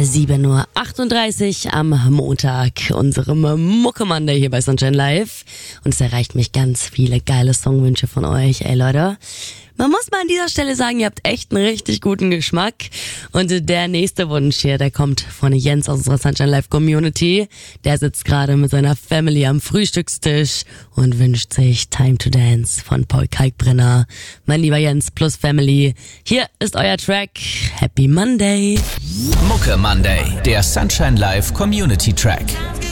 7:38 Uhr am Montag, unserem Mucke Monday hier bei Sunshine Live. Und es erreicht mich ganz viele geile Songwünsche von euch. Ey Leute, man muss mal an dieser Stelle sagen, ihr habt echt einen richtig guten Geschmack. Und der nächste Wunsch hier, der kommt von Jens aus unserer Sunshine Live Community. Der sitzt gerade mit seiner Family am Frühstückstisch und wünscht sich Time to Dance von Paul Kalkbrenner. Mein lieber Jens plus Family, hier ist euer Track. Happy Monday. Mucke Monday, der Sunshine Live Community Track.